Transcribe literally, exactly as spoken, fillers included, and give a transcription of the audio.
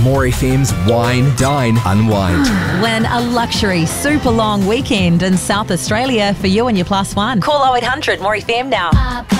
More F M's Wine, Dine, Unwind. When a luxury, super long weekend in South Australia for you and your plus one. Call oh eight hundred More F M now.